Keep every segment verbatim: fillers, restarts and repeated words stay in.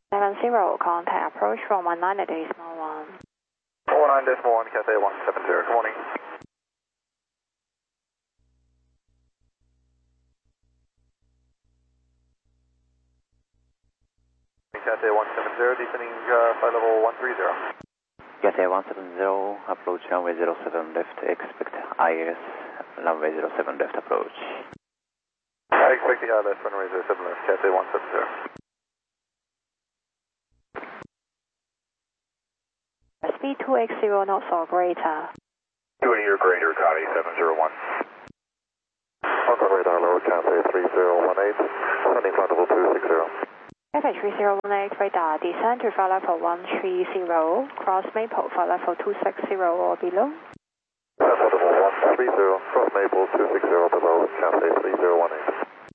seven zero, contact approach from one nine decimal one. one nine decimal one, Cathay one seven zero, good morning. Cathay one seven zero, descending uh, flight level one three zero. Cathay one seven zero, approach runway zero seven left, expect I L S runway zero seven left approach. I expect the I L S runway zero seven left, Cathay one seven zero. Speed two eighty knots or greater. two eighty or greater, Connie seven zero one. Hong Kong radar lower, Cathay three zero one eight, sending flight level two six zero. Cathay three zero one eight radar, descend to flight level one three zero, cross Maple flight level two six zero or below. Flight level one three zero, cross Maple two six zero below, Cathay three zero one eight.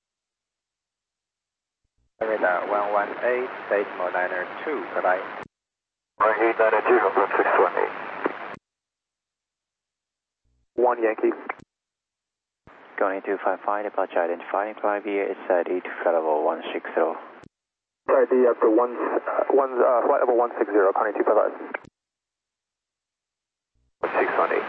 Radar one one eight, decimal niner two, bye-bye. one eight nine two, one six one eight. one Yankee. Going two five five, departure identified, fly via S I D to flight level one six zero. I D up to one, uh, one, uh, flight level one six zero, Connie two five five. one six one eight.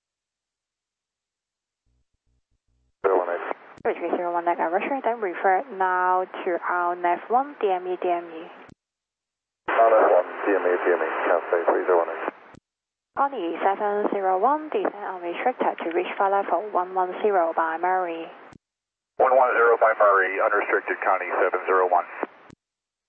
zero one eight. three zero one eight, Russia, then refer now to our N F one, D M E, D M E. N F one, D M E, D M E, Cathay three zero one eight. Connie seven zero one, descend unrestricted to reach flight level one one zero by Murray. one one zero by Murray, unrestricted Connie seven zero one.